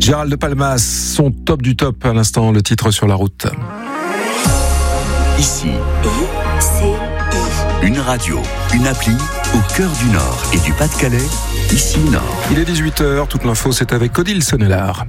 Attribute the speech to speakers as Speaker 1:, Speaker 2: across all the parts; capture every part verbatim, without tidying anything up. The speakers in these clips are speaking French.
Speaker 1: Gérald de Palmas, son top du top à l'instant, le titre sur la route.
Speaker 2: Ici, I C I. Une radio, une appli au cœur du Nord et du Pas-de-Calais, ici Nord.
Speaker 1: Il est dix-huit heures, toute l'info c'est avec Odile Sonnellard.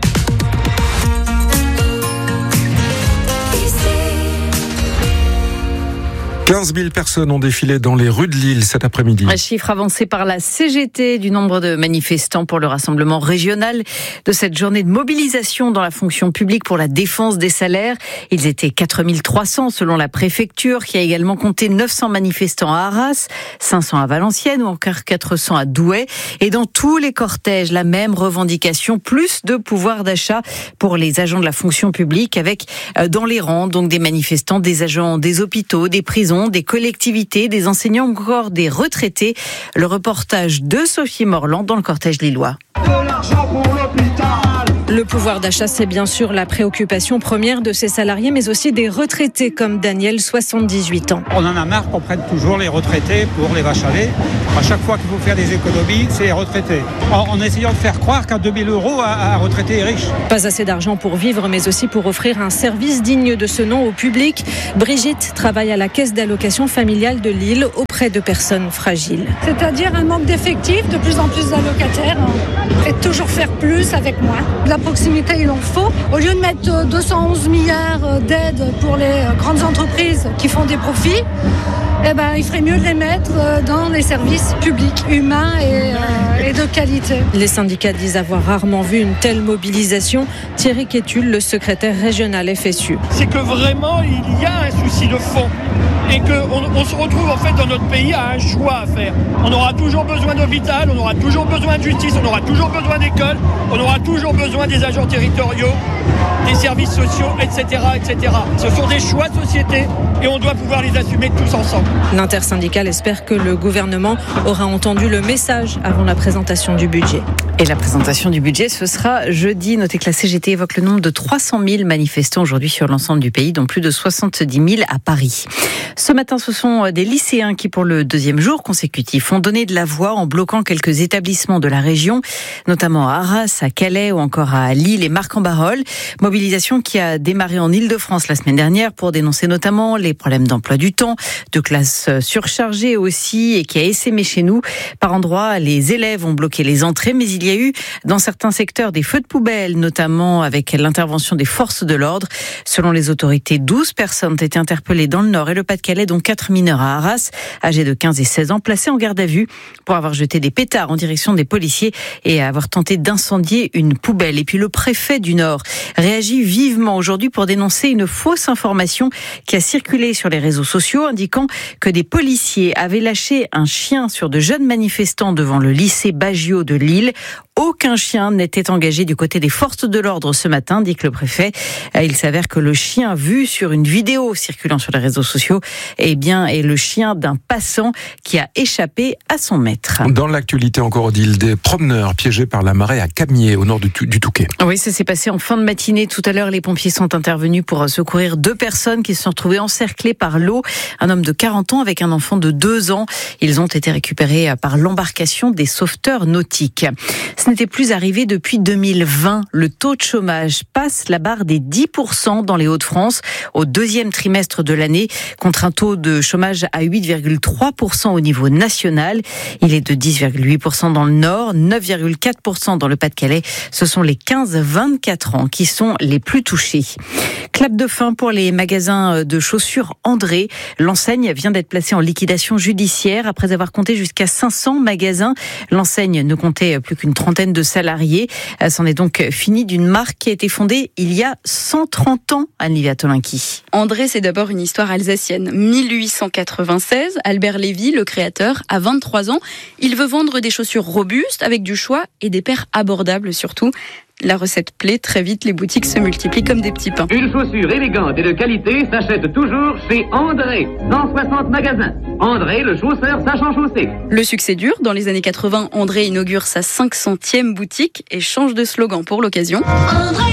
Speaker 1: quinze mille personnes ont défilé dans les rues de Lille cet après-midi.
Speaker 3: Un chiffre avancé par la C G T du nombre de manifestants pour le rassemblement régional de cette journée de mobilisation dans la fonction publique pour la défense des salaires. Ils étaient quatre mille trois cents selon la préfecture qui a également compté neuf cents manifestants à Arras, cinq cents à Valenciennes ou encore quatre cents à Douai. Et dans tous les cortèges, la même revendication, plus de pouvoir d'achat pour les agents de la fonction publique avec dans les rangs donc des manifestants, des agents des hôpitaux, des prisons, des collectivités, des enseignants, encore des retraités. Le reportage de Sophie Morland dans le cortège lillois.
Speaker 4: De l'argent pour l'hôpital.
Speaker 5: Le pouvoir d'achat, c'est bien sûr la préoccupation première de ces salariés, mais aussi des retraités comme Daniel, soixante-dix-huit ans.
Speaker 6: On en a marre qu'on prenne toujours les retraités pour les vaches à lait. À chaque fois qu'il faut faire des économies, c'est les retraités. En, en essayant de faire croire qu'un deux mille euros, un retraité est riche.
Speaker 5: Pas assez d'argent pour vivre, mais aussi pour offrir un service digne de ce nom au public. Brigitte travaille à la caisse d'allocation familiale de Lille auprès de personnes fragiles.
Speaker 7: C'est-à-dire un manque d'effectifs, de plus en plus d'allocataires. Et toujours faire plus avec moins. La proximité, il en faut. Au lieu de mettre deux cent onze milliards d'aides pour les grandes entreprises qui font des profits, eh ben, il ferait mieux de les mettre dans les services publics, humains et, euh, et de qualité.
Speaker 5: Les syndicats disent avoir rarement vu une telle mobilisation. Thierry Quétul, le secrétaire régional F S U.
Speaker 8: C'est que vraiment, il y a un souci de fond et qu'on on se retrouve en fait dans notre pays à un choix à faire. On aura toujours besoin d'hôpital, on aura toujours besoin de justice, on aura toujours besoin d'écoles, on aura toujours besoin des agents territoriaux, des services sociaux, et cetera, et cetera. Ce sont des choix de société et on doit pouvoir les assumer tous ensemble.
Speaker 5: L'intersyndicale espère que le gouvernement aura entendu le message avant la présentation du budget.
Speaker 3: Et la présentation du budget, ce sera jeudi. Notez que la C G T évoque le nombre de trois cent mille manifestants aujourd'hui sur l'ensemble du pays, dont plus de soixante-dix mille à Paris. Ce matin, ce sont des lycéens qui, pour le deuxième jour consécutif, ont donné de la voix en bloquant quelques établissements de la région, notamment à Arras, à Calais ou encore à Lille et Marc-en-Barœul. Mobilisation qui a démarré en Île-de-France la semaine dernière pour dénoncer notamment les problèmes d'emploi du temps, de classes surchargées aussi, et qui a essaimé chez nous. Par endroits, les élèves ont bloqué les entrées, mais il y a eu dans certains secteurs des feux de poubelle, notamment avec l'intervention des forces de l'ordre. Selon les autorités, douze personnes ont été interpellées dans le Nord et le Pas-de-Calais, dont quatre mineurs à Arras, âgés de quinze et seize ans, placés en garde à vue pour avoir jeté des pétards en direction des policiers et avoir tenté d'incendier une poubelle. Et puis le préfet du Nord réagit vivement aujourd'hui pour dénoncer une fausse information qui a circulé sur les réseaux sociaux indiquant que des policiers avaient lâché un chien sur de jeunes manifestants devant le lycée Baggio de Lille. Aucun chien n'était engagé du côté des forces de l'ordre ce matin, dit que le préfet. Il s'avère que le chien vu sur une vidéo circulant sur les réseaux sociaux eh bien, est le chien d'un passant qui a échappé à son maître.
Speaker 1: Dans l'actualité encore, Odile, des promeneurs piégés par la marée à Camiers, au nord du, du Touquet.
Speaker 3: Oui, ça s'est passé en fin de matinée. Tout à l'heure, les pompiers sont intervenus pour secourir deux personnes qui se sont retrouvées encerclées par l'eau. Un homme de quarante ans avec un enfant de deux ans. Ils ont été récupérés par l'embarcation des sauveteurs nautiques. Ce n'était plus arrivé depuis deux mille vingt. Le taux de chômage passe la barre des dix pour cent dans les Hauts-de-France au deuxième trimestre de l'année, contre un taux de chômage à huit virgule trois pour cent au niveau national. Il est de dix virgule huit pour cent dans le Nord, neuf virgule quatre pour cent dans le Pas-de-Calais. Ce sont les quinze à vingt-quatre ans qui sont les plus touchés. Clap de fin pour les magasins de chaussures André. L'enseigne vient d'être placée en liquidation judiciaire après avoir compté jusqu'à cinq cents magasins. L'enseigne ne comptait plus qu'une trentaine de salariés. C'en est donc fini d'une marque qui a été fondée il y a cent trente ans, Anne-Livia Tolinki.
Speaker 9: André, c'est d'abord une histoire alsacienne. mille huit cent quatre-vingt-seize, Albert Lévy, le créateur, a vingt-trois ans. Il veut vendre des chaussures robustes avec du choix et des paires abordables surtout. La recette plaît, très vite les boutiques se multiplient comme des petits pains.
Speaker 10: Une chaussure élégante et de qualité s'achète toujours chez André. cent soixante magasins. André, le chausseur sachant chausser.
Speaker 9: Le succès dure. Dans les années quatre-vingts, André inaugure sa cinq centième boutique et change de slogan pour l'occasion.
Speaker 11: André,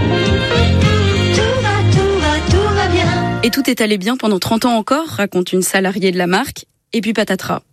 Speaker 11: tout va, tout va, tout va bien.
Speaker 9: Et tout est allé bien pendant trente ans encore, raconte une salariée de la marque. Et puis patatras.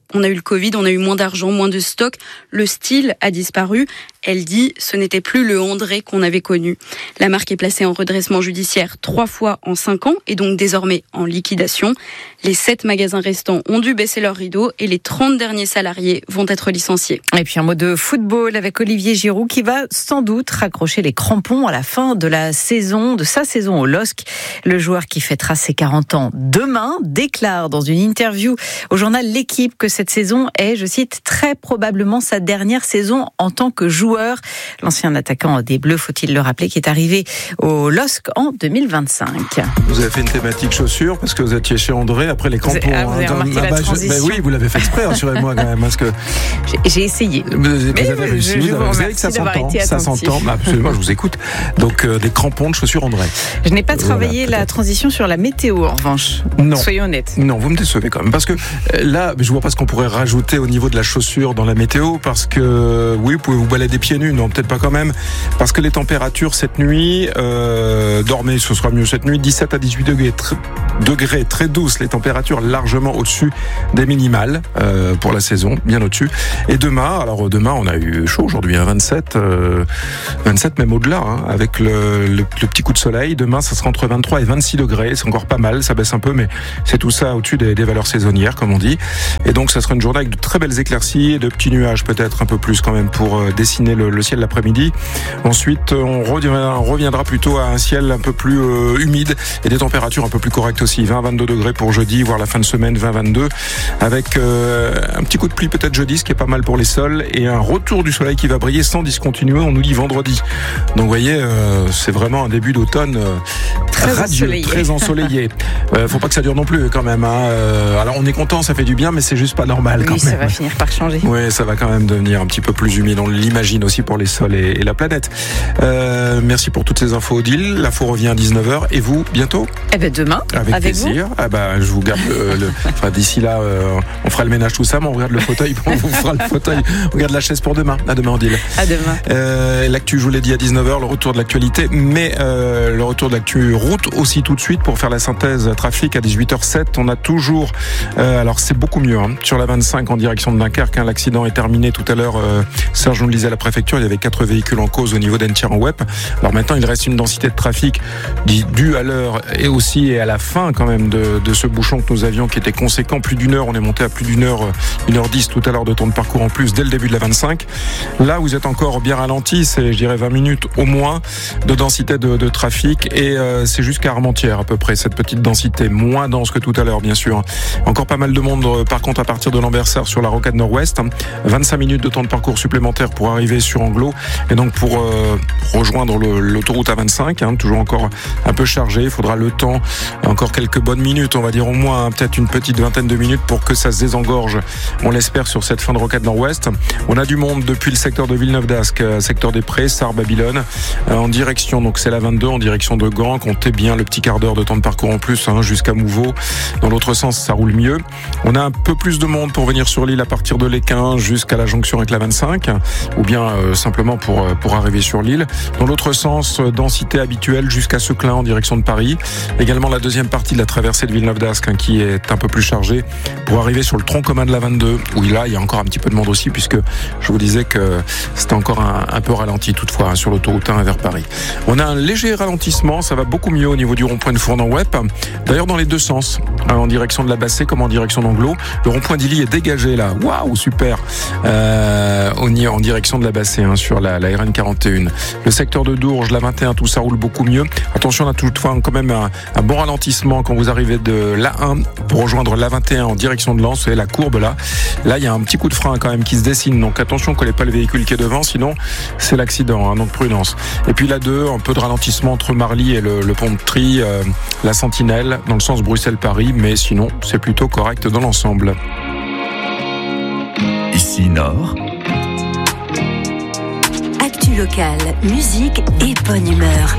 Speaker 9: On a eu le Covid, on a eu moins d'argent, moins de stock. Le style a disparu. Elle dit, ce n'était plus le André qu'on avait connu. La marque est placée en redressement judiciaire trois fois en cinq ans et donc désormais en liquidation. Les sept magasins restants ont dû baisser leurs rideaux et les trente derniers salariés vont être licenciés.
Speaker 3: Et puis un mot de football avec Olivier Giroud qui va sans doute raccrocher les crampons à la fin de la saison, de sa saison au L O S C. Le joueur qui fêtera ses quarante ans demain déclare dans une interview au journal L'Équipe que cette saison est, je cite, très probablement sa dernière saison en tant que joueur. L'ancien attaquant des Bleus, faut-il le rappeler, qui est arrivé au L O S C en deux mille vingt-cinq.
Speaker 1: Vous avez fait une thématique chaussures parce que vous étiez chez André après les crampons.
Speaker 3: Vous avez, ah, vous avez remarqué
Speaker 1: hein,
Speaker 3: la
Speaker 1: bah,
Speaker 3: transition.
Speaker 1: je, bah oui, vous l'avez fait exprès, rassurez-moi quand même. Parce que
Speaker 3: j'ai, j'ai essayé.
Speaker 1: Vous, vous
Speaker 3: Mais
Speaker 1: avez réussi.
Speaker 3: Je, je
Speaker 1: vous,
Speaker 3: vous
Speaker 1: vous savez que ça s'entend. Ça s'entend. Bah, absolument, je vous écoute. Donc euh, des crampons de chaussures André.
Speaker 3: Je n'ai pas travaillé
Speaker 1: voilà,
Speaker 3: la transition sur la météo en revanche.
Speaker 1: Non.
Speaker 3: Soyez honnête.
Speaker 1: Non, vous me décevez quand même. Parce que euh, là, je vois pas ce qu'on pourrait rajouter au niveau de la chaussure dans la météo. Parce que oui, vous pouvez vous balader pieds nus. Non, peut-être pas quand même. Parce que les températures cette nuit, euh, dormez, ce sera mieux cette nuit, dix-sept à dix-huit degrés, tr- degrés très douces, les températures largement au-dessus des minimales euh, pour la saison, bien au-dessus. Et demain, alors demain on a eu chaud aujourd'hui, hein, vingt-sept, euh, vingt-sept même au-delà, hein, avec le, le, le petit coup de soleil. Demain, ça sera entre vingt-trois et vingt-six degrés, c'est encore pas mal, ça baisse un peu, mais c'est tout ça au-dessus des, des valeurs saisonnières, comme on dit. Et donc, ça sera une journée avec de très belles éclaircies et de petits nuages, peut-être un peu plus quand même, pour euh, dessiner le, le ciel l'après-midi. Ensuite, on reviendra, on reviendra plutôt à un ciel un peu plus euh, humide et des températures un peu plus correctes aussi. vingt à vingt-deux degrés pour jeudi, voire la fin de semaine, vingt à vingt-deux. Avec euh, un petit coup de pluie peut-être jeudi, ce qui est pas mal pour les sols. Et un retour du soleil qui va briller sans discontinuer, on nous dit vendredi. Donc vous voyez, euh, c'est vraiment un début d'automne euh,
Speaker 3: très
Speaker 1: radieux,
Speaker 3: ensoleillé.
Speaker 1: très ensoleillé. euh, faut pas que ça dure non plus quand même. Hein. Euh, alors on est content, ça fait du bien, mais c'est juste pas normal quand
Speaker 3: oui,
Speaker 1: même.
Speaker 3: ça va finir par changer.
Speaker 1: Oui, ça va quand même devenir un petit peu plus humide. On l'imagine aussi pour les sols et, et la planète. Euh, merci pour toutes ces infos, Odile. L'info revient à dix-neuf heures. Et vous, bientôt ?
Speaker 3: Eh ben demain,
Speaker 1: avec,
Speaker 3: avec
Speaker 1: plaisir.
Speaker 3: vous.
Speaker 1: Ah bah, je vous garde le. le enfin, d'ici là, euh, on fera le ménage tout ça, mais on regarde le fauteuil. On vous fera le fauteuil. On regarde la chaise pour demain. À demain, Odile.
Speaker 3: À demain.
Speaker 1: Euh, l'actu, je vous l'ai dit à dix-neuf heures, le retour de l'actualité, mais euh, le retour de l'actu route aussi tout de suite pour faire la synthèse trafic à dix-huit heures zéro sept. On a toujours. Euh, alors c'est beaucoup mieux hein, sur la vingt-cinq en direction de Dunkerque. Hein, l'accident est terminé tout à l'heure. Euh, Serge nous le disait à la préfecture, il y avait quatre véhicules en cause au niveau d'Enthien-en-Wep. Alors maintenant, il reste une densité de trafic due à l'heure et aussi et à la fin quand même de, de ce bouchon que nous avions qui était conséquent. Plus d'une heure, on est monté à plus d'une heure, une heure dix tout à l'heure de temps de parcours en plus dès le début de la vingt-cinq. Là, vous êtes encore bien ralenti, c'est je dirais vingt minutes au moins de densité de, de trafic et euh, c'est jusqu'à Armentières à peu près cette petite densité, moins dense que tout à l'heure bien sûr. Encore pas mal de monde par contre à partir de Lambersart sur la rocade nord-ouest. vingt-cinq minutes de temps de parcours supplémentaire pour arriver sur Anglo et donc pour euh, rejoindre le, l'autoroute A vingt-cinq, hein, toujours encore un peu chargé. Il faudra le temps, encore quelques bonnes minutes, on va dire au moins hein, peut-être une petite vingtaine de minutes pour que ça se désengorge. On l'espère sur cette fin de rocade nord-ouest. On a du monde depuis le secteur de Villeneuve-d'Ascq, secteur des Prés, Sarre, Babylone, euh, en direction, donc c'est la vingt-deux, en direction de Gand. Comptez bien le petit quart d'heure de temps de parcours en plus hein, jusqu'à Mouveau. Dans l'autre sens, ça roule mieux. On a un peu plus de monde pour venir sur l'île à partir de l'Équin jusqu'à la jonction avec la vingt-cinq, ou bien euh, simplement pour pour arriver sur l'île. Dans l'autre sens, densité habituelle jusqu'à Seclin en direction de Paris. Également la deuxième partie de la traversée de Villeneuve-d'Ascq hein, qui est un peu plus chargée pour arriver sur le tronc commun de la vingt-deux, où là il y a encore un petit peu de monde aussi puisque je vous disais que c'était encore un, un peu ralenti toutefois hein, sur l'autoroute un vers Paris. On a un léger ralentissement, ça va beaucoup mieux au niveau du rond-point de Fournan-Wep. D'ailleurs dans les deux sens, hein, en direction de la Bassée comme en direction d'Anglo. Le rond-point d'Illy est dégagé là. Waouh, super. Euh, on y est en direction de la Bassée hein, sur la, la R N quarante et un. Le secteur de Dourges, la vingt et un, tout ça roule beaucoup mieux. Attention, on a toutefois quand même un, un bon ralentissement quand vous arrivez de l'A un pour rejoindre l'A vingt et un en direction de Lens. Vous voyez la courbe là. Là, il y a un petit coup de frein quand même qui se dessine. Donc attention, collez pas le véhicule qui est devant, sinon c'est l'accident. Hein, donc prudence. Et puis la deux, un peu de ralentissement entre Marly et le, le pont de Trie, euh, la Sentinelle dans le sens Bruxelles-Paris, mais sinon c'est plutôt correct dans l'ensemble.
Speaker 2: Ici Nord.
Speaker 11: Actu locale, musique et bonne humeur.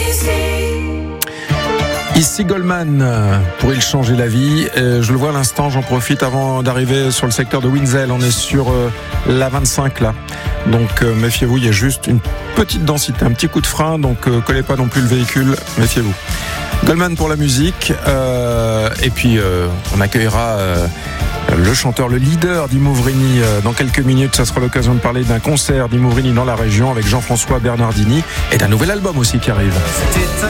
Speaker 1: Ici Goldman, pour il changer la vie. Euh, je le vois à l'instant, j'en profite avant d'arriver sur le secteur de Winzel. On est sur euh, la vingt-cinq là. Donc euh, méfiez-vous, il y a juste une petite densité, un petit coup de frein. Donc euh, collez pas non plus le véhicule, méfiez-vous. Goldman pour la musique. Euh, et puis euh, on accueillera... Euh, Le chanteur, le leader d'Imouvrini. Dans quelques minutes, ça sera l'occasion de parler d'un concert d'Imouvrini dans la région avec Jean-François Bernardini et d'un nouvel album aussi qui arrive.